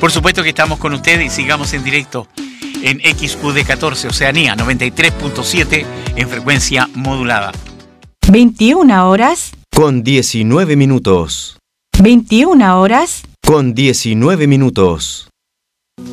Por supuesto que estamos con ustedes y sigamos en directo en XQD14, Oceanía 93.7 en frecuencia modulada. 21 horas con 19 minutos. 21 horas con 19 minutos.